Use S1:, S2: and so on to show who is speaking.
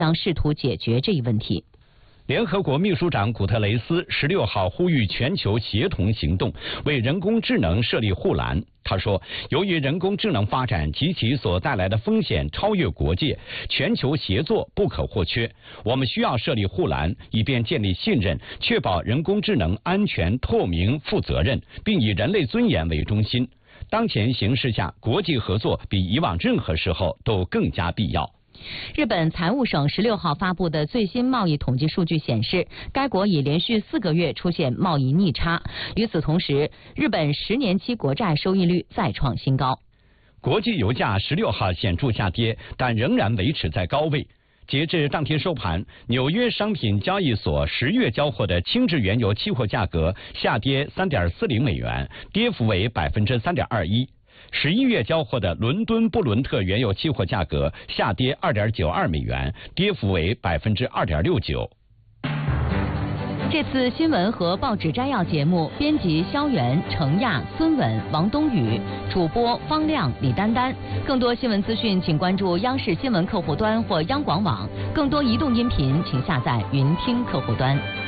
S1: 将试图解决这一问题。
S2: 联合国秘书长古特雷斯16号呼吁全球协同行动，为人工智能设立护栏。他说，由于人工智能发展及其所带来的风险超越国界，全球协作不可或缺。我们需要设立护栏，以便建立信任，确保人工智能安全、透明、负责任，并以人类尊严为中心。当前形势下，国际合作比以往任何时候都更加必要。
S1: 日本财务省16号发布的最新贸易统计数据显示，该国已连续4个月出现贸易逆差。与此同时，日本10年期国债收益率再创新高。
S2: 国际油价16号显著下跌，但仍然维持在高位。截至当天收盘，纽约商品交易所10月交货的轻质原油期货价格下跌3.40美元，跌幅为3.21%。11月交货的伦敦布伦特原油期货价格下跌2.92美元，跌幅为2.69%。
S1: 这次新闻和报纸摘要节目，编辑肖元、程亚、孙稳、王冬雨，主播方亮、李丹丹。更多新闻资讯，请关注央视新闻客户端或央广网。更多移动音频，请下载云听客户端。